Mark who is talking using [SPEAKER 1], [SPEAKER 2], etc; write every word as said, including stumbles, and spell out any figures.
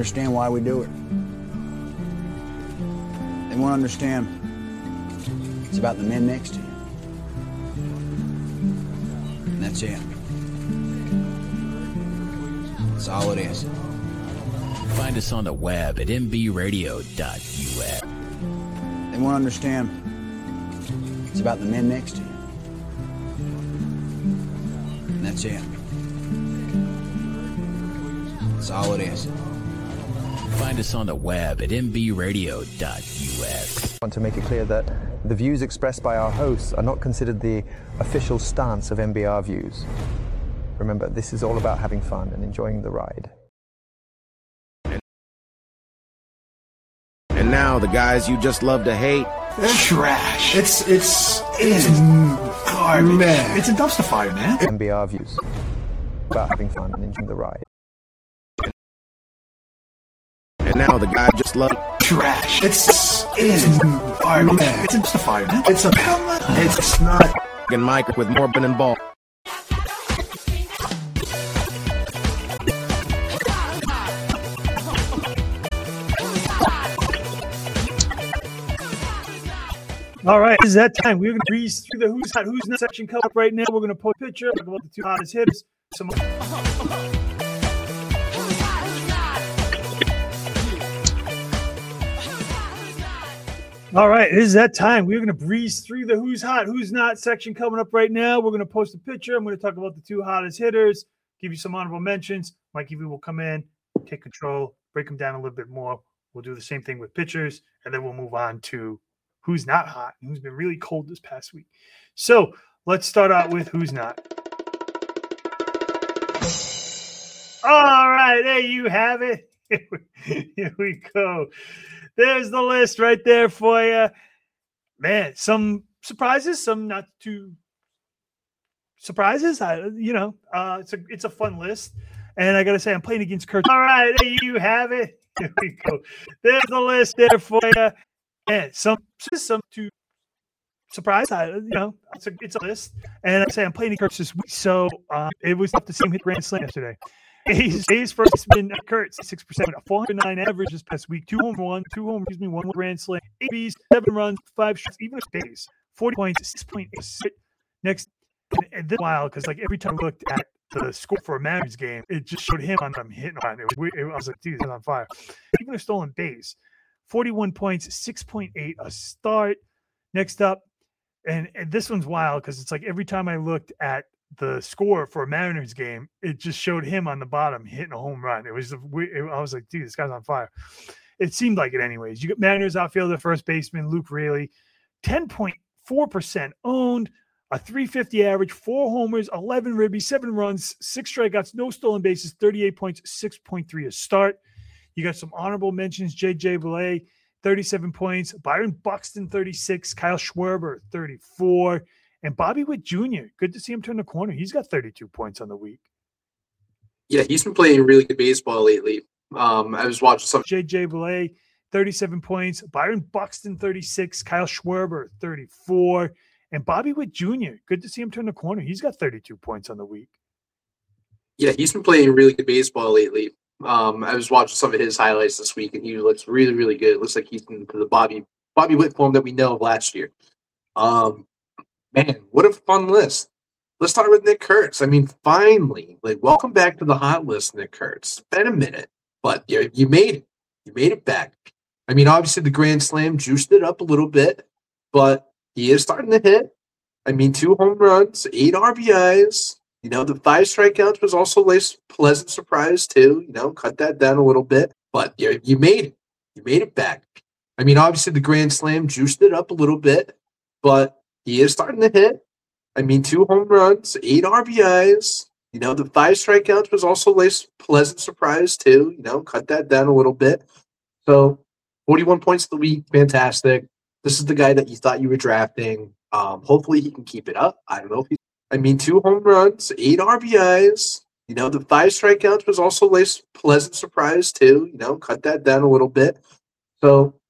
[SPEAKER 1] understand why we do it. They won't understand it's about the men next to you. And that's it. That's all it is.
[SPEAKER 2] Find us on the web at m b radio dot u s.
[SPEAKER 1] They won't understand it's about the men next to you. And that's it. That's all it is.
[SPEAKER 2] Find us on the web at m b radio dot u s.
[SPEAKER 3] I want to make it clear that the views expressed by our hosts are not considered the official stance of M B R Views. Remember, this is all about having fun and enjoying the ride.
[SPEAKER 4] And now the guys you just love to hate.
[SPEAKER 5] It's trash. It's it's it's garbage. Man. It's a dumpster fire, man.
[SPEAKER 3] M B R Views. About having fun and enjoying the ride.
[SPEAKER 4] And now the guy just love
[SPEAKER 5] trash. It's it's garbage. Man. It's a dumpster fire, man. It's a it's not.
[SPEAKER 4] And Mike with more bin and ball.
[SPEAKER 6] All right, it's that time. We're going to breeze through the Who's Hot, Who's Not section coming up right now. We're going to post a picture, talk about the two hottest hitters. Some... All right, it is that time. We're going to breeze through the Who's Hot, Who's Not section coming up right now. We're going to post a picture. I'm going to talk about the two hottest hitters, give you some honorable mentions. Mikey V will come in, take control, break them down a little bit more. We'll do the same thing with pitchers, and then we'll move on to who's not hot and who's been really cold this past week. So let's start out with who's not. All right, there you have it. Here we go. There's the list right there for you. Man, some surprises, some not too surprises. I, you know, uh, it's a it's a fun list. And I got to say, I'm playing against Kurt. All right, there you have it. Here we go. There's the list there for you. And some some to surprise, I, you know, it's a it's a list. And I say I'm playing Kurtz this week, so uh, it was up the same hit grand slam yesterday. A's, A's first baseman Kurtz, six percent, a four hundred nine average this past week, two home run, two home, excuse me, one grand slam, eight B's, seven runs, five shots, even with base, forty points, six point eight. Next, and, and this while because like every time I looked at the score for a Mariners game, it just showed him on them hitting on it. Was weird. I was like, dude, he's on fire. Even a stolen base. forty-one points, six point eight a start. Next up, and, and this one's wild because it's like every time I looked at the score for a Mariners game, it just showed him on the bottom hitting a home run. It was, a weird, I was like, dude, this guy's on fire. It seemed like it anyways. You got Mariners outfielder, first baseman, Luke Raley, ten point four percent owned, a three fifty average, four homers, eleven ribbies, seven runs, six strikeouts, no stolen bases, thirty-eight points, six point three a start. You got some honorable mentions, J J Bleday, thirty-seven points, Byron Buxton, thirty-six, Kyle Schwarber, thirty-four, and Bobby Witt Junior Good to see him turn the corner. He's got thirty-two points on the week.
[SPEAKER 7] Yeah, he's been playing really good baseball lately. Um, I was watching some.
[SPEAKER 6] J J Bleday, thirty-seven points, Byron Buxton, thirty-six, Kyle Schwarber, thirty-four, and Bobby Witt Junior Good to see him turn the corner. He's got thirty-two points on the week.
[SPEAKER 7] Yeah, he's been playing really good baseball lately. Um, I was watching some of his highlights this week, and he looks really, really good. It looks like he's in the Bobby Bobby Witt form that we know of last year. Um, man, what a fun list. Let's start with Nick Kurtz. I mean, finally, like, welcome back to the hot list, Nick Kurtz. It's been a minute, but you, you made it. You made it back. I mean, obviously the Grand Slam juiced it up a little bit, but he is starting to hit. I mean, two home runs, eight R B Is. You know, the five strikeouts was also a pleasant surprise, too. You know, cut that down a little bit. But you, you made it. You made it back. I mean, obviously, the Grand Slam juiced it up a little bit. But he is starting to hit. I mean, two home runs, eight R B Is. You know, the five strikeouts was also a pleasant surprise, too. You know, cut that down a little bit. So, forty-one points of the week. Fantastic. This is the guy that you thought you were drafting. Um, hopefully, he can keep it up. I don't know if he's I mean, two home runs, eight R B Is. You know, the five strikeouts was also a pleasant surprise, too. You know, cut that down a little bit. So,